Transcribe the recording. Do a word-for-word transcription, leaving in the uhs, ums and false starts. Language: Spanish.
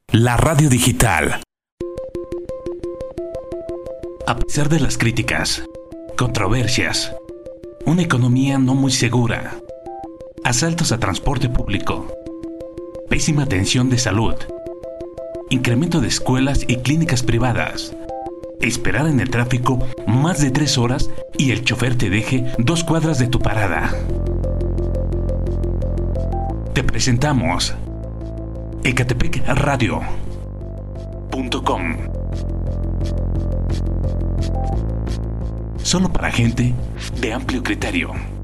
La radio digital. A pesar de las críticas, controversias, una economía no muy segura, asaltos a transporte público, pésima atención de salud, incremento de escuelas y clínicas privadas, esperar en el tráfico más de tres horas y el chofer te deje dos cuadras de tu parada. Te presentamos ecatepec radio punto com. Solo para gente de amplio criterio.